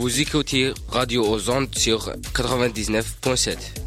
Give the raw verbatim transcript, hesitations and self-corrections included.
Vous écoutez Radio aux ondes sur quatre-vingt-dix-neuf point sept.